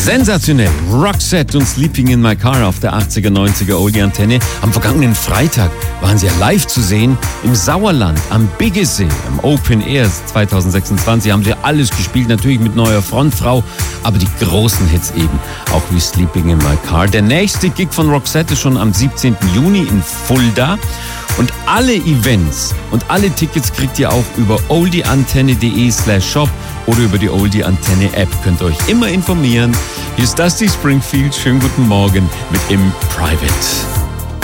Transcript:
Sensationell. Roxette und Sleeping in My Car auf der 80er, 90er Oldie-Antenne. Am vergangenen Freitag waren sie ja live zu sehen im Sauerland, am Biggesee, am Open Air 2026. Haben sie alles gespielt, natürlich mit neuer Frontfrau, aber die großen Hits eben, auch wie Sleeping in My Car. Der nächste Gig von Roxette ist schon am 17. Juni in Fulda. Und alle Events und alle Tickets kriegt ihr auch über oldieantenne.de/shop oder über die Oldie Antenne App. Könnt ihr euch immer informieren. Hier ist Dusty Springfield. Schönen guten Morgen mit Im Private.